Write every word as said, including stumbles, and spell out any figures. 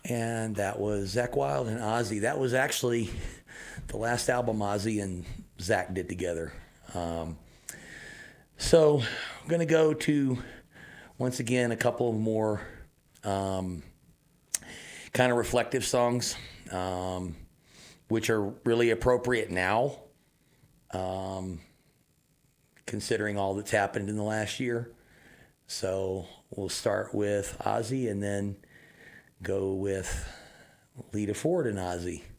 and that was Zach Wild and Ozzy. That was actually the last album Ozzy and Zach did together. Um, so I'm going to go to, once again, a couple more um, kind of reflective songs, um, which are really appropriate now, um, considering all that's happened in the last year. So we'll start with Ozzy and then go with Lita Ford and Ozzy.